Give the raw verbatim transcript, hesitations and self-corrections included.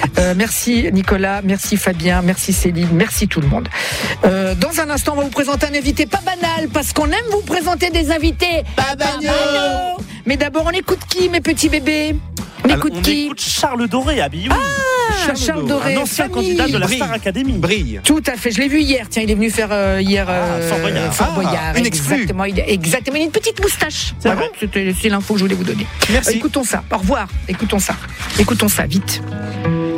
Euh, merci Nicolas, merci Fabien, merci Céline, merci tout le monde. Euh, dans un instant, on va vous présenter un invité pas banal, parce qu'on aime vous présenter des invités pas banaux. Mais d'abord, on écoute qui, mes petits bébés? On Alors, écoute on qui? écoute Charles Doré à Billon. Ah, Charles Doré, un ancien famille. candidat de la Brille. Star Academy. Brille. Tout à fait, je l'ai vu hier. Tiens, il est venu faire euh, hier euh, Ah, Fort Boyard. Fort Ah, Boyard. une exclue. Exactement, il, exactement. Il a une petite moustache. C'est Ah vrai. bon, C'était c'est l'info que je voulais vous donner. Merci. Euh, écoutons ça. Au revoir. Écoutons ça. Écoutons ça vite.